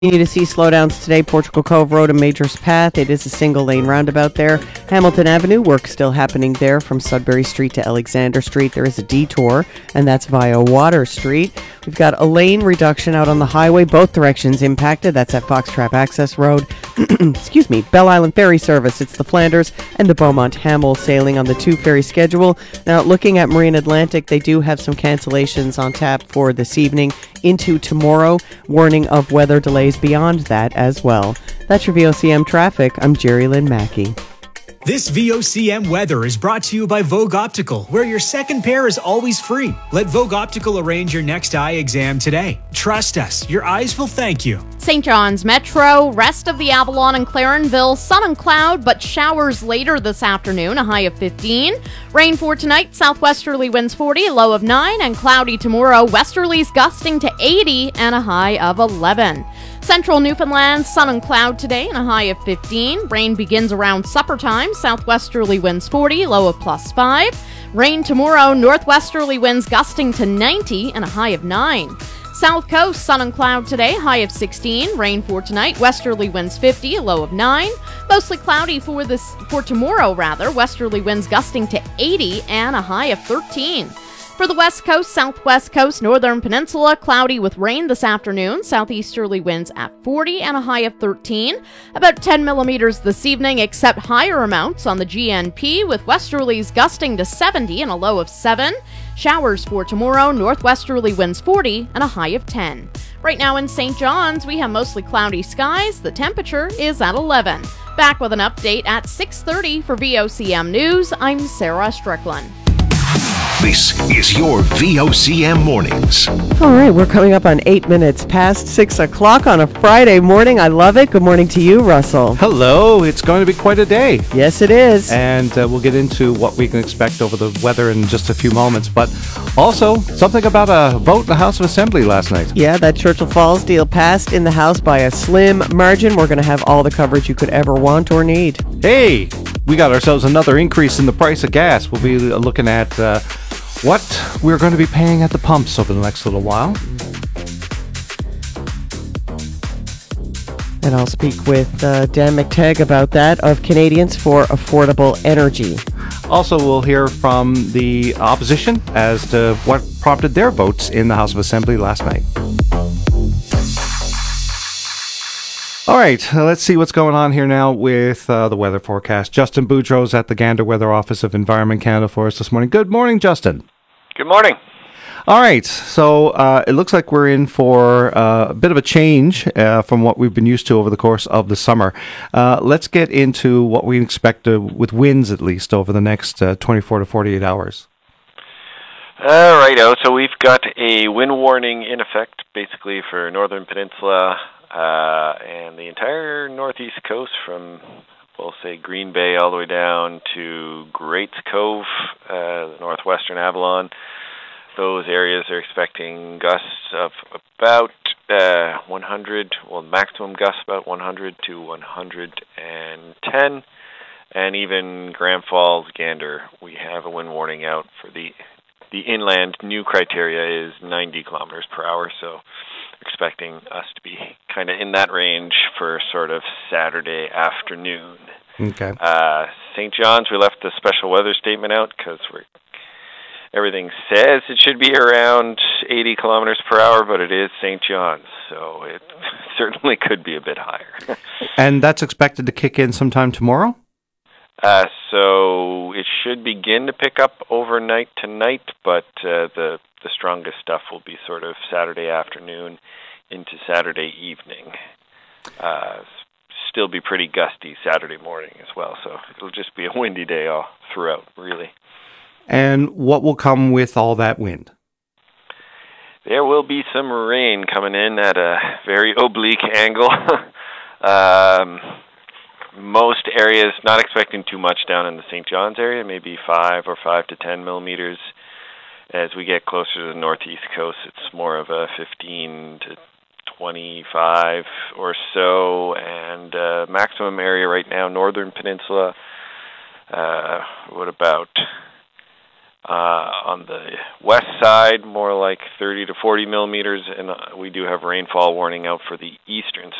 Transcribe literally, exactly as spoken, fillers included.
Continue to see slowdowns today. Portugal Cove Road and Majors Path. It is a single lane roundabout there. Hamilton Avenue, work still happening there from Sudbury Street to Alexander Street. There is a detour, and that's via Water Street. We've got a lane reduction out on the highway, both directions impacted. That's at Foxtrap Access Road. Excuse me, Bell Island Ferry Service. It's the Flanders and the Beaumont Hamel sailing on the two ferry schedule. Now, looking at Marine Atlantic, they do have some cancellations on tap for this evening into tomorrow. Warning of weather delays beyond that as well. That's your V O C M traffic. I'm Jerry Lynn Mackey. This V O C M weather is brought to you by Vogue Optical, where your second pair is always free. Let Vogue Optical arrange your next eye exam today. Trust us, your eyes will thank you. Saint John's Metro, rest of the Avalon and Clarenville, sun and cloud, but showers later this afternoon, a high of fifteen. Rain for tonight, southwesterly winds forty, a low of nine, and cloudy tomorrow, westerlies gusting to eighty and a high of eleven. Central Newfoundland, sun and cloud today and a high of fifteen. Rain begins around supper time, southwesterly winds forty, low of plus five. Rain tomorrow, northwesterly winds gusting to ninety and a high of nine. South Coast, sun and cloud today, high of sixteen. Rain for tonight, westerly winds fifty, a low of nine. Mostly cloudy for this for tomorrow, rather. Westerly winds gusting to eighty and a high of thirteen. For the west coast, southwest coast, northern peninsula, cloudy with rain this afternoon. Southeasterly winds at forty and a high of thirteen. About ten millimeters this evening, except higher amounts on the G N P, with westerlies gusting to seventy and a low of seven. Showers for tomorrow, northwesterly winds forty and a high of ten. Right now in Saint John's, we have mostly cloudy skies. The temperature is at eleven. Back with an update at six thirty for V O C M News. I'm Sarah Strickland. This is your V O C M Mornings. All right, we're coming up on eight minutes past six o'clock on a Friday morning. I love it. Good morning to you, Russell. Hello. It's going to be quite a day. Yes, it is. And uh, we'll get into what we can expect over the weather in just a few moments. But also, something about a vote in the House of Assembly last night. Yeah, that Churchill Falls deal passed in the House by a slim margin. We're going to have all the coverage you could ever want or need. Hey, we got ourselves another increase in the price of gas. We'll be looking at uh, what we're going to be paying at the pumps over the next little while. And I'll speak with uh, Dan McTagg about that, of Canadians for Affordable Energy. Also, we'll hear from the opposition as to what prompted their votes in the House of Assembly last night. All right, uh, let's see what's going on here now with uh, the weather forecast. Justin Boudreau's at the Gander Weather Office of Environment Canada for us this morning. Good morning, Justin. Good morning. All right, so uh, it looks like we're in for uh, a bit of a change uh, from what we've been used to over the course of the summer. Uh, let's get into what we expect uh, with winds, at least, over the next uh, twenty-four to forty-eight hours. All right, so we've got a wind warning in effect, basically, for Northern Peninsula uh, and the entire northeast coast from, we'll say, Green Bay all the way down to Greats Cove, uh, the northwestern Avalon. Those areas are expecting gusts of about uh, one hundred, well, maximum gusts about one hundred to one hundred ten. And even Grand Falls, Gander, we have a wind warning out for the the inland. New criteria is ninety kilometers per hour, so expecting us to be kind of in that range for sort of Saturday afternoon. Okay. Uh, Saint John's, we left the special weather statement out because we're everything says it should be around eighty kilometers per hour, but it is Saint John's, so it certainly could be a bit higher. And that's expected to kick in sometime tomorrow? Uh, so it should begin to pick up overnight tonight, but uh, the the strongest stuff will be sort of Saturday afternoon into Saturday evening. Uh, still be pretty gusty Saturday morning as well, so it'll just be a windy day all throughout, really. And what will come with all that wind? There will be some rain coming in at a very oblique angle. um, most areas, not expecting too much down in the Saint John's area, maybe five or five to ten millimeters. As we get closer to the northeast coast, it's more of a fifteen to twenty-five or so. And uh, maximum area right now, northern peninsula, uh, what about Uh, on the west side, more like thirty to forty millimeters, and uh, we do have rainfall warning out for the eastern